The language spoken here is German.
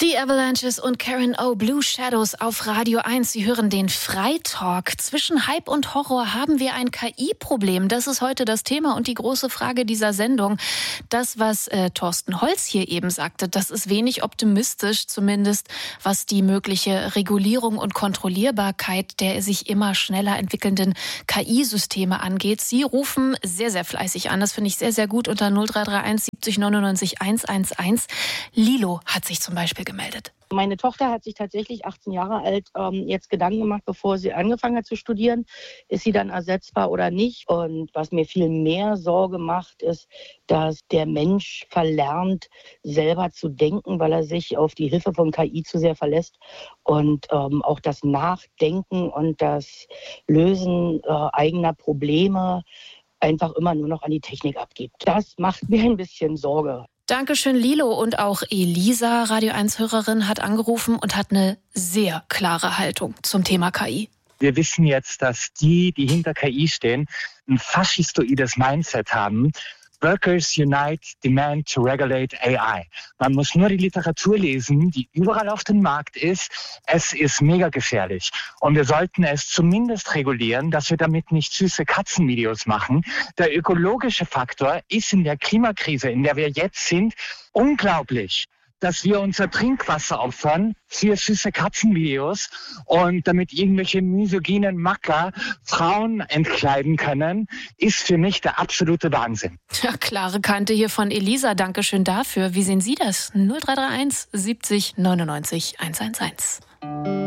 Die Avalanches und Karen O. Blue Shadows auf Radio 1. Sie hören den Freitalk. Zwischen Hype und Horror haben wir ein KI-Problem. Das ist heute das Thema und die große Frage dieser Sendung. Das, was Thorsten Holz hier eben sagte, das ist wenig optimistisch, zumindest was die mögliche Regulierung und Kontrollierbarkeit der sich immer schneller entwickelnden KI-Systeme angeht. Sie rufen sehr, sehr fleißig an. Das finde ich sehr, sehr gut unter 0331 70 99 111. Lilo hat sich zum Beispiel gemeldet. Meine Tochter hat sich tatsächlich 18 Jahre alt jetzt Gedanken gemacht, bevor sie angefangen hat zu studieren. Ist sie dann ersetzbar oder nicht? Und was mir viel mehr Sorge macht, ist, dass der Mensch verlernt, selber zu denken, weil er sich auf die Hilfe von KI zu sehr verlässt. Und auch das Nachdenken und das Lösen eigener Probleme einfach immer nur noch an die Technik abgibt. Das macht mir ein bisschen Sorge. Dankeschön, Lilo. Und auch Elisa, Radio 1-Hörerin, hat angerufen und hat eine sehr klare Haltung zum Thema KI. Wir wissen jetzt, dass die hinter KI stehen, ein faschistoides Mindset haben. Workers Unite Demand to Regulate AI. Man muss nur die Literatur lesen, die überall auf dem Markt ist. Es ist mega gefährlich. Und wir sollten es zumindest regulieren, dass wir damit nicht süße Katzenvideos machen. Der ökologische Faktor ist in der Klimakrise, in der wir jetzt sind, unglaublich, dass wir unser Trinkwasser opfern für süße Katzenvideos und damit irgendwelche misogynen Macker Frauen entkleiden können, ist für mich der absolute Wahnsinn. Ja, klare Kante hier von Elisa. Dankeschön dafür. Wie sehen Sie das? 0331 70 99 111.